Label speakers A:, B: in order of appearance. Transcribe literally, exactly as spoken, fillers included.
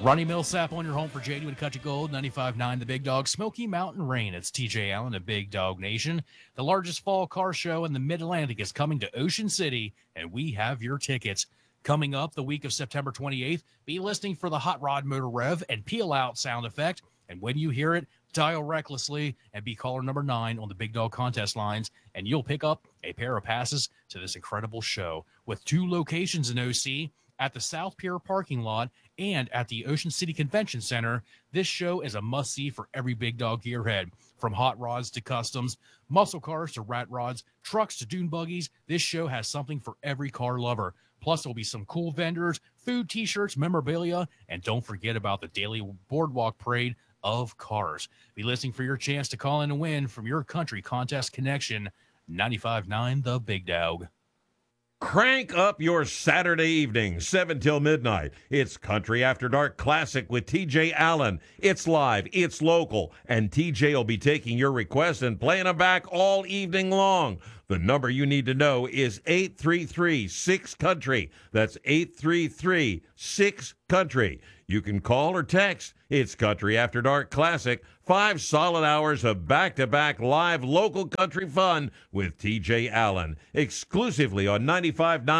A: Ronnie Millsap on your home for J D and Country Gold, ninety-five point nine The Big Dog, Smoky Mountain Rain. It's T J Allen of Big Dog Nation. The largest fall car show in the Mid-Atlantic is coming to Ocean City, and we have your tickets. Coming up the week of September twenty-eighth, be listening for the Hot Rod Motor Rev and Peel Out sound effect. And when you hear it, dial recklessly and be caller number nine on the Big Dog contest lines, and you'll pick up a pair of passes to this incredible show with two locations in O C, at the South Pier parking lot and at the Ocean City Convention Center. This show is a must-see for every Big Dog gearhead. From hot rods to customs, muscle cars to rat rods, trucks to dune buggies, this show has something for every car lover. Plus, there'll be some cool vendors, food, T-shirts, memorabilia, and don't forget about the daily boardwalk parade of cars. Be listening for your chance to call in and win from your country contest connection. ninety-five point nine The Big Dog.
B: Crank up your Saturday evening, seven till midnight. It's Country After Dark Classic with T J Allen. It's live, it's local, and T J will be taking your requests and playing them back all evening long. The number you need to know is eight three three, six country. That's eight three three, six country. You can call or text. It's Country After Dark Classic. Five solid hours of back-to-back live local country fun with T J Allen. Exclusively on ninety-five point nine